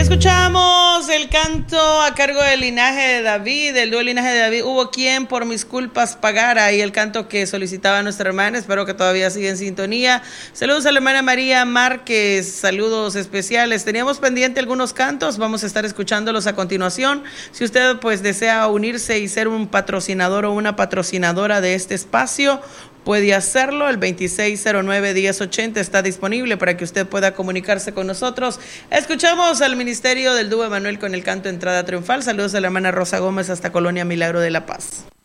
Escuchamos el canto a cargo del Linaje de David, del dúo Linaje de David. Hubo quien por mis culpas pagara, y el canto que solicitaba nuestra hermana. Espero que todavía siga en sintonía. Saludos a la hermana María Márquez, saludos especiales. Teníamos pendiente algunos cantos, vamos a estar escuchándolos a continuación. Si usted pues desea unirse y ser un patrocinador o una patrocinadora de este espacio, puede hacerlo. El 2609-1080 está disponible para que usted pueda comunicarse con nosotros. Escuchamos al Ministerio del Dúo Emanuel con el canto Entrada Triunfal. Saludos a la hermana Rosa Gómez hasta Colonia Milagro de la Paz.